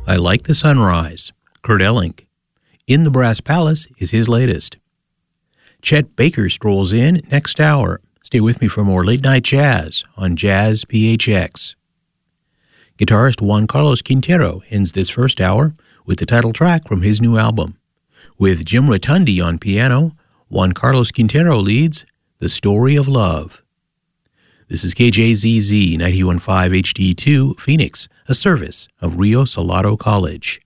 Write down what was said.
I Like the Sunrise, Kurt Elling. In the Brass Palace is his latest. Chet Baker strolls in next hour. Stay with me for more late-night jazz on Jazz PHX. Guitarist Juan Carlos Quintero ends this first hour with the title track from his new album. With Jim Rotundi on piano, Juan Carlos Quintero leads The Story of Love. This is KJZZ 91.5 HD2 Phoenix, a service of Rio Salado College.